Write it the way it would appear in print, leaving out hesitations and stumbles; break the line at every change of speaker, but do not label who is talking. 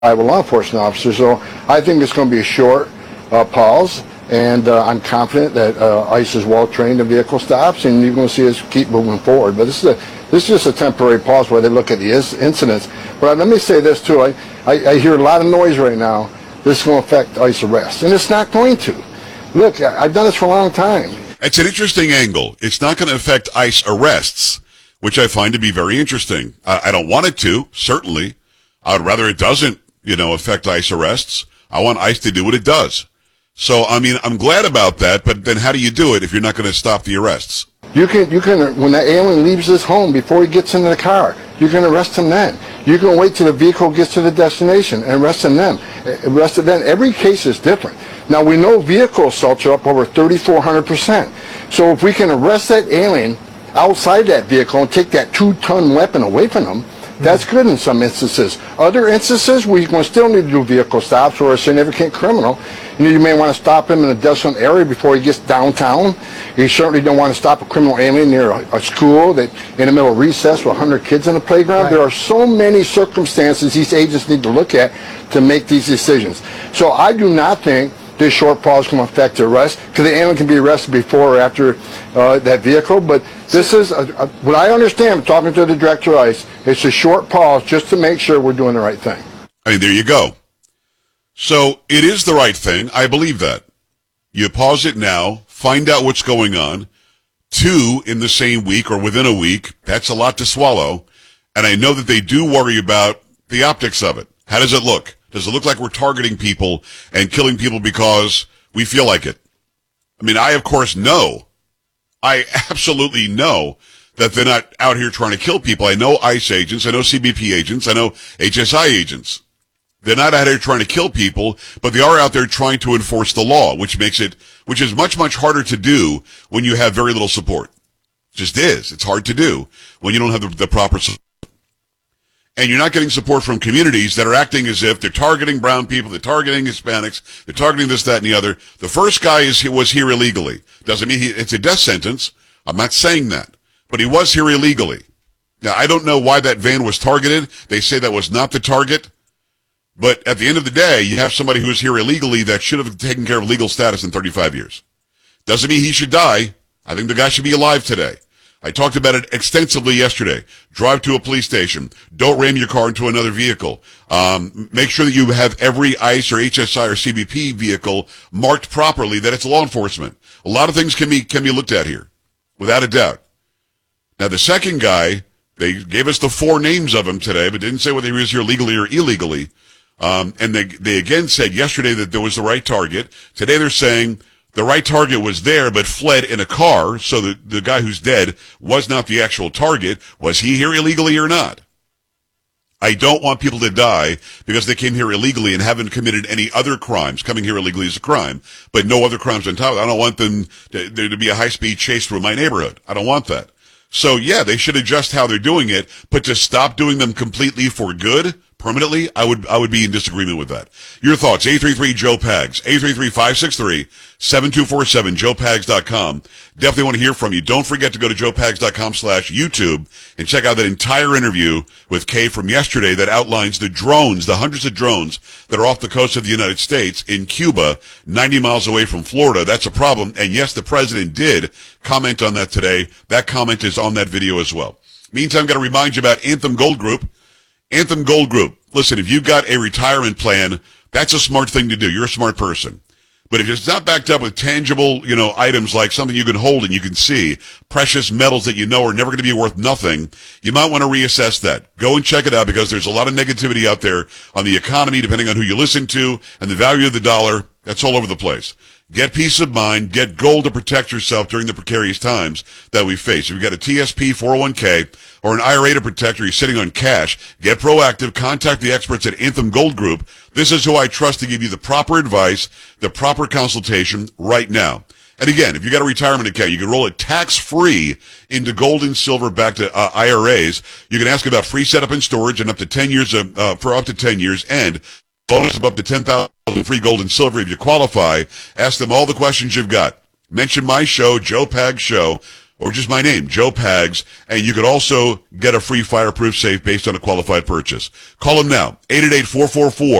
law enforcement officers. So I think it's going to be a short pause, and I'm confident that ICE is well trained in vehicle stops, and you're going to see us keep moving forward. But this is just a temporary pause where they look at the incidents. But let me say this too: I hear a lot of noise right now. This is going to affect ICE arrests, and it's not going to. Look, I've done this for a long time.
It's an interesting angle. It's not going to affect ICE arrests, which I find to be very interesting. I don't want it to, certainly. I would rather it doesn't, affect ICE arrests. I want ICE to do what it does. So, I mean, I'm glad about that, but then how do you do it if you're not going to stop the arrests?
You can, when that alien leaves his home before he gets into the car, you can arrest him then. You can wait till the vehicle gets to the destination and arrest him then. Every case is different. Now, we know vehicle assaults are up over 3,400%. So if we can arrest that alien outside that vehicle and take that 2-ton weapon away from them, that's good in some instances. Other instances, we're going to still need to do vehicle stops or a significant criminal. You may want to stop him in a desolate area before he gets downtown. You certainly don't want to stop a criminal alien near a school that in the middle of recess with 100 kids on the playground. Right. There are so many circumstances these agents need to look at to make these decisions. So I do not think this short pause can affect the arrest, because the alien can be arrested before or after that vehicle. But this is, what I understand, talking to the director of ICE, it's a short pause just to make sure we're doing the right thing.
I mean, there you go. So it is the right thing. I believe that. You pause it now, find out what's going on. 2 in the same week or within a week, that's a lot to swallow. And I know that they do worry about the optics of it. How does it look? Does it look like we're targeting people and killing people because we feel like it? I mean, I, of course, know. I absolutely know that they're not out here trying to kill people. I know ICE agents. I know CBP agents. I know HSI agents. They're not out here trying to kill people, but they are out there trying to enforce the law, which is much, much harder to do when you have very little support. It just is. It's hard to do when you don't have the proper support. And you're not getting support from communities that are acting as if they're targeting brown people, they're targeting Hispanics, they're targeting this, that, and the other. The first guy was here illegally. Doesn't mean it's a death sentence. I'm not saying that. But he was here illegally. Now, I don't know why that van was targeted. They say that was not the target. But at the end of the day, you have somebody who's here illegally that should have taken care of legal status in 35 years. Doesn't mean he should die. I think the guy should be alive today. I talked about it extensively yesterday. Drive to a police station. Don't ram your car into another vehicle. Make sure that you have every ICE or HSI or CBP vehicle marked properly that it's law enforcement. A lot of things can be looked at here, without a doubt. Now, the second guy, they gave us the 4 names of him today, but didn't say whether he was here legally or illegally. And they again said yesterday that there was the right target. Today they're saying the right target was there, but fled in a car, so the guy who's dead was not the actual target. Was he here illegally or not? I don't want people to die because they came here illegally and haven't committed any other crimes. Coming here illegally is a crime, but no other crimes on top of it. I don't want there to be a high-speed chase through my neighborhood. I don't want that. So, yeah, they should adjust how they're doing it, but to stop doing them completely for good, permanently, I would be in disagreement with that. Your thoughts, 833-JOE-PAGS, 833-563-7247, joepags.com. Definitely want to hear from you. Don't forget to go to joepags.com/YouTube and check out that entire interview with Kay from yesterday that outlines the drones, the hundreds of drones that are off the coast of the United States in Cuba, 90 miles away from Florida. That's a problem. And yes, the president did comment on that today. That comment is on that video as well. Meantime, I've got to remind you about Anthem Gold Group. Anthem Gold Group. Listen, if you've got a retirement plan, that's a smart thing to do. You're a smart person. But if it's not backed up with tangible, items like something you can hold and you can see, precious metals that you know are never going to be worth nothing, you might want to reassess that. Go and check it out because there's a lot of negativity out there on the economy, depending on who you listen to, and the value of the dollar. That's all over the place. Get peace of mind. Get gold to protect yourself during the precarious times that we face. If you've got a TSP 401k or an IRA to protect, or you're sitting on cash, get proactive. Contact the experts at Anthem Gold Group. This is who I trust to give you the proper advice, the proper consultation right now. And again, if you got a retirement account, you can roll it tax-free into gold and silver back to IRAs. You can ask about free setup and storage and up to 10 years for up to 10 years, and bonus of up to $10,000 free gold and silver if you qualify. Ask them all the questions you've got. Mention my show, Joe Pags Show, or just my name, Joe Pags, and you could also get a free fireproof safe based on a qualified purchase. Call them now, 888-444